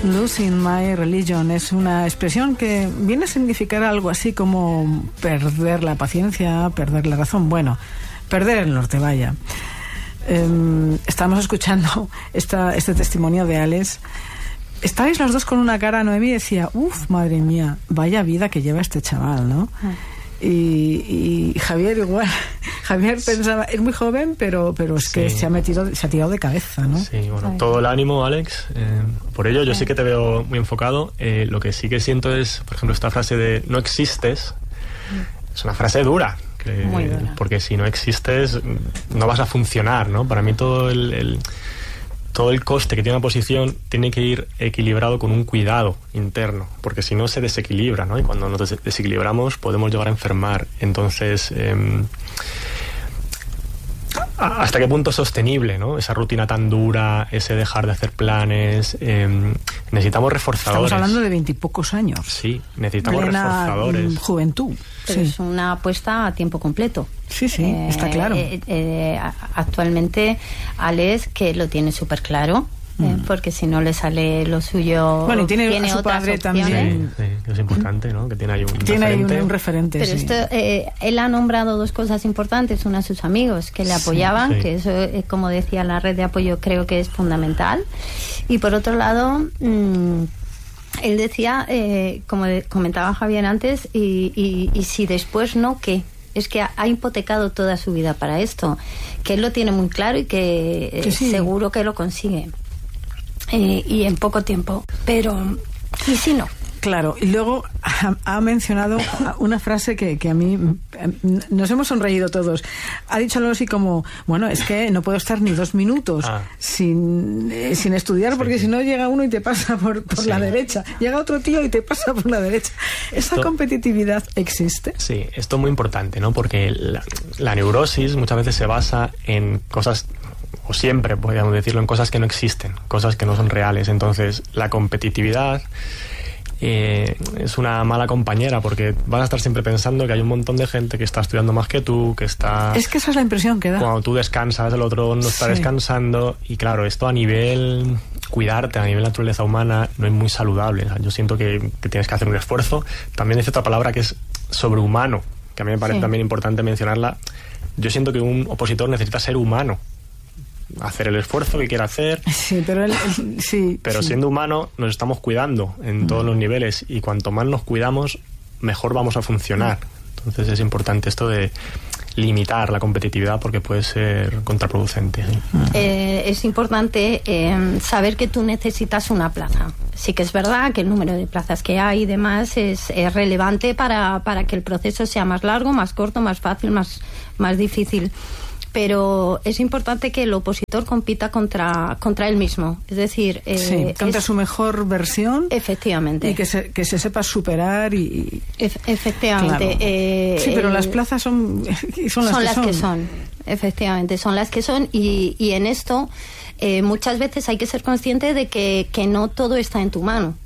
Losing my religion es una expresión que viene a significar algo así como perder la paciencia, perder la razón, bueno, perder el norte, vaya. Estamos escuchando este testimonio de Alex. Estabais los dos con una cara, Noemí decía, madre mía, vaya vida que lleva este chaval, ¿no? Y Javier igual. Javier pensaba, es muy joven, pero es que se ha tirado de cabeza, ¿no? Sí, bueno, todo el ánimo, Alex. Por ello, yo sí que te veo muy enfocado. Lo que sí que siento es, por ejemplo, esta frase de no existes. Es una frase dura. Muy dura. Porque si no existes, no vas a funcionar, ¿no? Para mí todo el coste que tiene una posición tiene que ir equilibrado con un cuidado interno, porque si no se desequilibra, ¿no? Y cuando nos desequilibramos podemos llegar a enfermar. Entonces, ¿hasta qué punto es sostenible, ¿no? Esa rutina tan dura, ese dejar de hacer planes. Necesitamos reforzadores. Estamos hablando de 20 y pocos años. Sí, necesitamos plena reforzadores. Juventud. Pero es una apuesta a tiempo completo. Sí, está claro. Actualmente Alex, que lo tiene súper claro, porque si no le sale lo suyo, bueno, y tiene a su otras padre opciones. También. Sí, es importante, ¿no? Que tiene ahí un referente. Pero esto, él ha nombrado dos cosas importantes. Una, a sus amigos que le apoyaban, que eso, como decía, la red de apoyo creo que es fundamental. Y por otro lado, él decía, como comentaba Javier antes, y si después no, ¿qué? Es que ha hipotecado toda su vida para esto, que él lo tiene muy claro y que seguro que lo consigue. Y en poco tiempo. Pero, ¿y si no? Claro, y luego ha mencionado una frase que a mí nos hemos sonreído todos. Ha dicho algo así como, bueno, es que no puedo estar ni 2 minutos sin estudiar, porque si no llega uno y te pasa por la derecha, llega otro tío y te pasa por la derecha. ¿Esa competitividad existe? Sí, esto es muy importante, ¿no? Porque la neurosis muchas veces se basa en cosas, o siempre podríamos decirlo, en cosas que no existen, cosas que no son reales. Entonces, la competitividad es una mala compañera, porque vas a estar siempre pensando que hay un montón de gente que está estudiando más que tú, que está... Es que esa es la impresión que da. Cuando tú descansas, el otro no está descansando, y claro, esto a nivel cuidarte, a nivel naturaleza humana, no es muy saludable. O sea, yo siento que tienes que hacer un esfuerzo. También dice otra palabra que es sobrehumano, que a mí me parece también importante mencionarla. Yo siento que un opositor necesita ser humano, hacer el esfuerzo que quiera hacer. Sí, pero siendo humano nos estamos cuidando en todos los niveles, y cuanto más nos cuidamos, mejor vamos a funcionar. Entonces es importante esto de limitar la competitividad, porque puede ser contraproducente. Es importante saber que tú necesitas una plaza. Sí que es verdad que el número de plazas que hay y demás es relevante para que el proceso sea más largo, más corto, más fácil, más difícil. Pero es importante que el opositor compita contra él mismo. Es decir... contra su mejor versión. Efectivamente. Y que se sepa superar y... Efectivamente. Claro. Sí, pero las plazas son las que son. Efectivamente, son las que son. Y en esto, muchas veces hay que ser consciente de que no todo está en tu mano.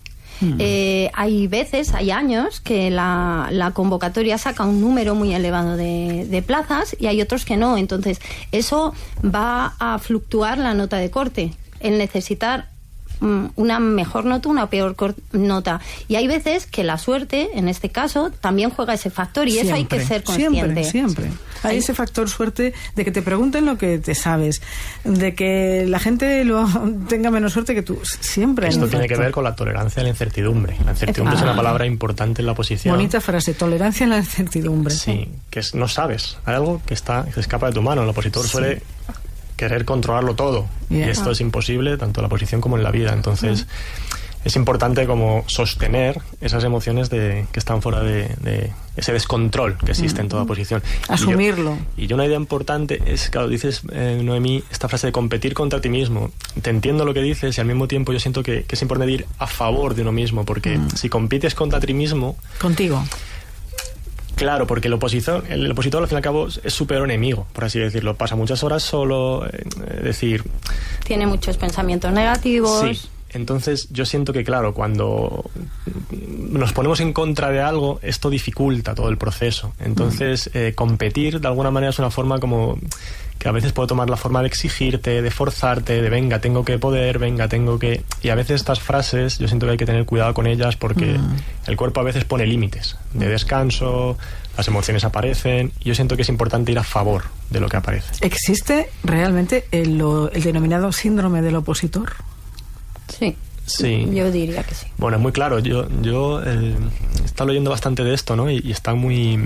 Hay años que la convocatoria saca un número muy elevado de plazas, y hay otros que no. Entonces eso va a fluctuar la nota de corte, el necesitar una mejor nota, una peor nota. Y hay veces que la suerte, en este caso, también juega ese factor, y eso hay que ser consciente. Siempre. Hay ese factor suerte de que te pregunten lo que te sabes, de que la gente tenga menos suerte que tú. Siempre. Esto tiene que ver con la tolerancia a la incertidumbre. La incertidumbre es una palabra importante en la oposición. Bonita frase, tolerancia a la incertidumbre. Sí, que no sabes. Hay algo que se escapa de tu mano. El opositor suele querer controlarlo todo, y esto es imposible tanto en la oposición como en la vida. Entonces es importante como sostener esas emociones que están fuera de ese descontrol que existe en toda posición. Asumirlo. Y yo una idea importante es, claro, dices, Noemí, esta frase de competir contra ti mismo. Te entiendo lo que dices, y al mismo tiempo yo siento que es importante ir a favor de uno mismo, porque si compites contra ti mismo... Contigo. Claro, porque el opositor al fin y al cabo es su peor enemigo, por así decirlo. Pasa muchas horas solo, tiene muchos pensamientos negativos. Sí. Entonces yo siento que, claro, cuando nos ponemos en contra de algo, esto dificulta todo el proceso. Entonces competir de alguna manera es una forma como a veces puede tomar la forma de exigirte, de forzarte, de venga, tengo que poder, venga, tengo que... Y a veces estas frases yo siento que hay que tener cuidado con ellas porque el cuerpo a veces pone límites de descanso, las emociones aparecen, y yo siento que es importante ir a favor de lo que aparece. ¿Existe realmente el denominado síndrome del opositor? Sí. Sí. Yo diría que sí. Bueno, es muy claro. Yo he estado leyendo bastante de esto, ¿no? Y está muy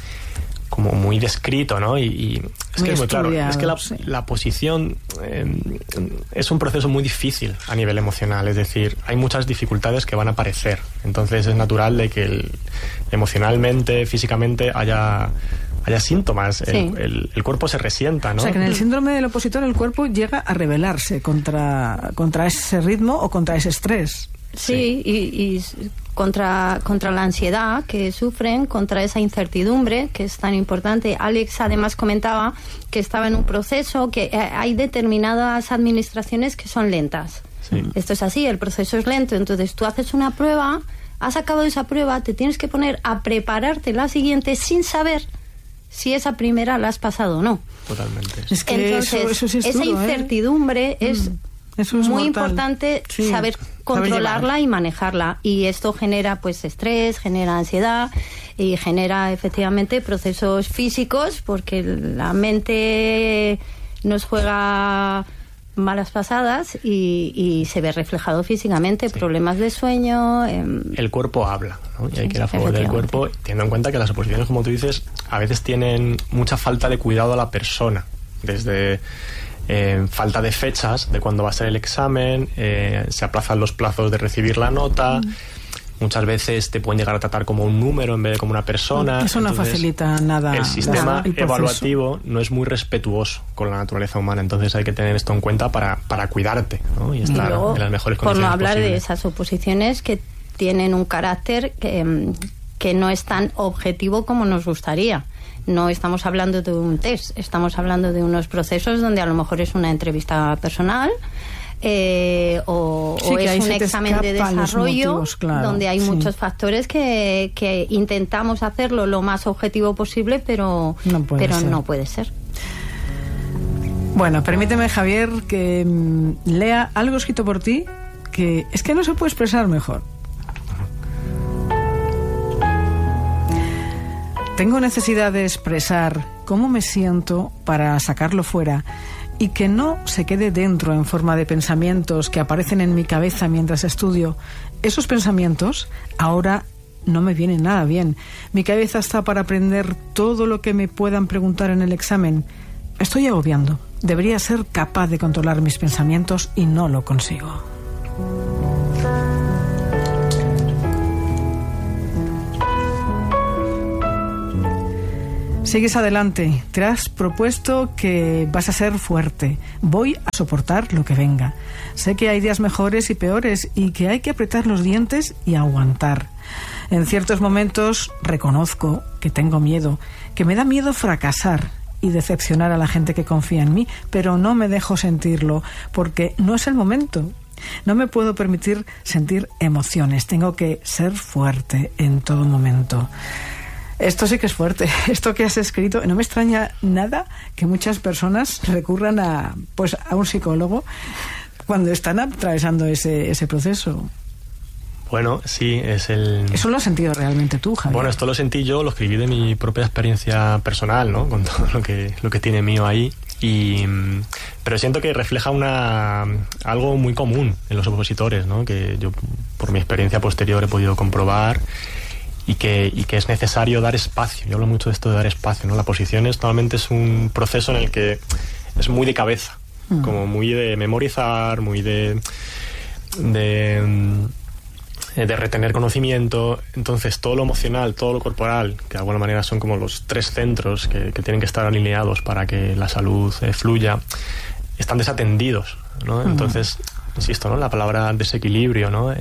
descrito, ¿no? Y es que es muy claro. Es que la posición es un proceso muy difícil a nivel emocional. Es decir, hay muchas dificultades que van a aparecer. Entonces es natural de que emocionalmente, físicamente haya síntomas, sí. El cuerpo se resienta, ¿no? O sea, que en el síndrome del opositor el cuerpo llega a rebelarse contra ese ritmo o contra ese estrés. Sí, y contra la ansiedad que sufren, contra esa incertidumbre que es tan importante. Alex además comentaba que estaba en un proceso, que hay determinadas administraciones que son lentas. Sí. Esto es así, el proceso es lento. Entonces tú haces una prueba, has acabado esa prueba, te tienes que poner a prepararte la siguiente sin saber si esa primera la has pasado o no. Totalmente. Es que entonces, eso sí es esa duro, incertidumbre es muy mortal. Importante saber controlarla y manejarla. Y esto genera pues estrés, genera ansiedad y genera efectivamente procesos físicos, porque la mente nos juega malas pasadas y se ve reflejado físicamente, sí. Problemas de sueño. El cuerpo habla, ¿no? Y hay que ir a favor del cuerpo, teniendo en cuenta que las oposiciones, como tú dices, a veces tienen mucha falta de cuidado a la persona, desde falta de fechas de cuándo va a ser el examen, se aplazan los plazos de recibir la nota. Muchas veces te pueden llegar a tratar como un número en vez de como una persona. Eso no facilita nada. El sistema evaluativo no es muy respetuoso con la naturaleza humana, entonces hay que tener esto en cuenta para cuidarte, ¿no? Y estar en las mejores condiciones por no hablar posibles. De esas oposiciones que tienen un carácter que no es tan objetivo como nos gustaría. No estamos hablando de un test, estamos hablando de unos procesos donde a lo mejor es una entrevista personal, o es un examen de desarrollo motivos, claro, donde hay muchos factores que intentamos hacerlo lo más objetivo posible, pero no puede ser. Bueno, permíteme, Javier, que lea algo escrito por ti que es que no se puede expresar mejor. Tengo necesidad de expresar cómo me siento para sacarlo fuera y que no se quede dentro en forma de pensamientos que aparecen en mi cabeza mientras estudio. Esos pensamientos ahora no me vienen nada bien. Mi cabeza está para aprender todo lo que me puedan preguntar en el examen. Me estoy agobiando. Debería ser capaz de controlar mis pensamientos y no lo consigo. Sigues adelante, te has propuesto que vas a ser fuerte, voy a soportar lo que venga. Sé que hay días mejores y peores y que hay que apretar los dientes y aguantar. En ciertos momentos reconozco que tengo miedo, que me da miedo fracasar y decepcionar a la gente que confía en mí, pero no me dejo sentirlo porque no es el momento. No me puedo permitir sentir emociones, tengo que ser fuerte en todo momento. Esto sí que es fuerte, esto que has escrito. No me extraña nada que muchas personas recurran a un psicólogo cuando están atravesando ese proceso. Bueno, sí, Eso lo has sentido realmente tú, Javier. Bueno, esto lo sentí yo, lo escribí de mi propia experiencia personal, ¿no? Con todo lo que tiene mío ahí. Pero siento que refleja algo muy común en los opositores, ¿no? Que yo, por mi experiencia posterior, he podido comprobar. Y que es necesario dar espacio. Yo hablo mucho de esto de dar espacio, ¿no? La posición normalmente es un proceso en el que es muy de cabeza, como muy de memorizar, muy de retener conocimiento. Entonces todo lo emocional, todo lo corporal, que de alguna manera son como los tres centros que tienen que estar alineados para que la salud fluya, están desatendidos, ¿no? Entonces, insisto, ¿no? La palabra desequilibrio, ¿no?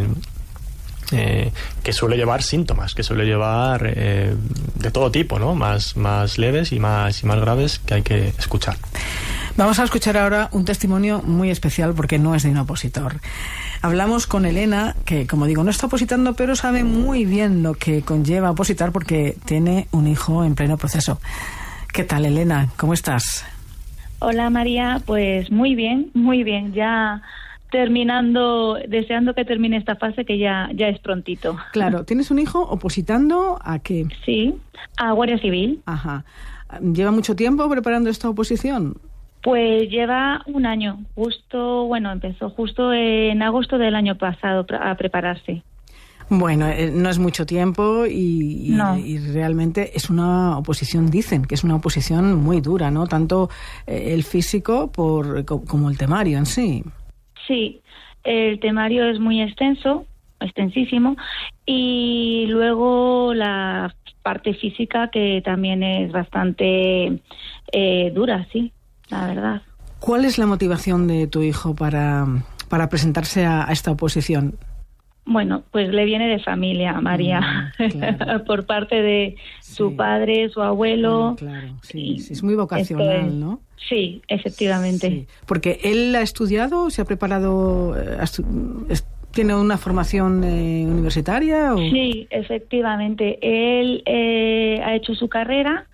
Que suele llevar síntomas, que suele llevar de todo tipo, ¿no? Más leves y más graves, que hay que escuchar. Vamos a escuchar ahora un testimonio muy especial porque no es de un opositor. Hablamos con Elena, que como digo no está opositando, pero sabe muy bien lo que conlleva opositar porque tiene un hijo en pleno proceso. ¿Qué tal, Elena? ¿Cómo estás? Hola María, pues muy bien, ya terminando, deseando que termine esta fase que ya es prontito. Claro, ¿tienes un hijo opositando a qué? Sí, a Guardia Civil. Ajá. ¿Lleva mucho tiempo preparando esta oposición? Pues lleva un año, empezó justo en agosto del año pasado a prepararse. Bueno, no es mucho tiempo y realmente es una oposición, dicen que es una oposición muy dura, ¿no? Tanto el físico como el temario en sí. Sí, el temario es muy extensísimo, y luego la parte física que también es bastante dura, sí, la verdad. ¿Cuál es la motivación de tu hijo para presentarse a esta oposición? Bueno, pues le viene de familia, María, claro. Por parte de su padre, su abuelo. Claro, sí, es muy vocacional, ¿no? Sí, efectivamente. Sí. Porque él ha estudiado, se ha preparado, ¿tiene una formación universitaria? ¿O? Sí, efectivamente. Él ha hecho su carrera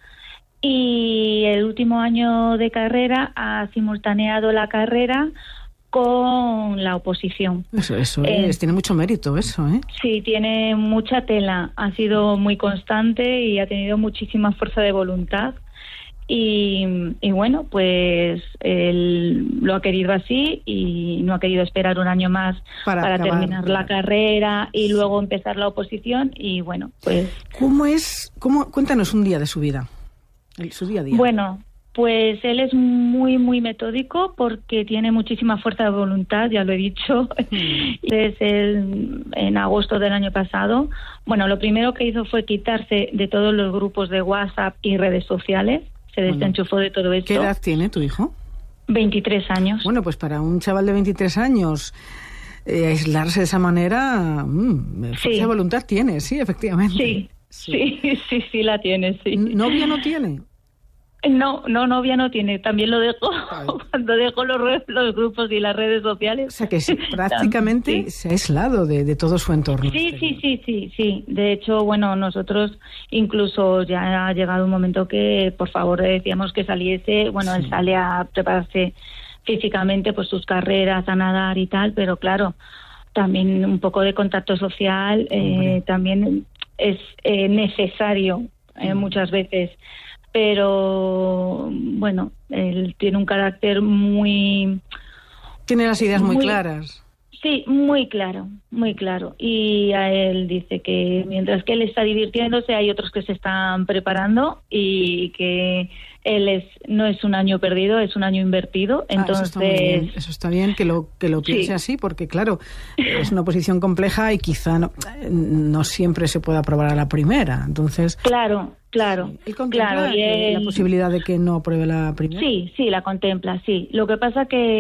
y el último año de carrera ha simultaneado la carrera con la oposición. Eso tiene mucho mérito eso, ¿eh? Sí, tiene mucha tela, ha sido muy constante y ha tenido muchísima fuerza de voluntad y bueno, pues él lo ha querido así y no ha querido esperar un año más para terminar la carrera y luego empezar la oposición y bueno, pues... Cuéntanos un día de su vida, su día a día. Bueno, pues él es muy, muy metódico porque tiene muchísima fuerza de voluntad, ya lo he dicho. Desde en agosto del año pasado, bueno, lo primero que hizo fue quitarse de todos los grupos de WhatsApp y redes sociales. Se desenchufó de todo esto. ¿Qué edad tiene tu hijo? 23 años. Bueno, pues para un chaval de 23 años... aislarse de esa manera, fuerza de voluntad tiene, sí, efectivamente. Sí, la tiene, sí. ¿Novia no tiene? No, novia no tiene. También lo dejo cuando dejo los grupos y las redes sociales. O sea que prácticamente se ha aislado de todo su entorno. Sí. De hecho, bueno, nosotros incluso ya ha llegado un momento que por favor decíamos que saliese. Bueno, él sale a prepararse físicamente, pues sus carreras, a nadar y tal, pero claro, también un poco de contacto social también es necesario muchas veces. Pero bueno, él tiene un carácter muy... Tiene las ideas muy claras. Sí, muy claro. Y a él dice que mientras que él está divirtiéndose, hay otros que se están preparando y que él no es un año perdido, es un año invertido. Entonces, eso está bien que lo piense así, porque claro, es una posición compleja y quizá no siempre se pueda aprobar a la primera. Entonces, Claro. ¿Él contempla la posibilidad de que no apruebe la primera? Sí, la contempla, sí. Lo que pasa que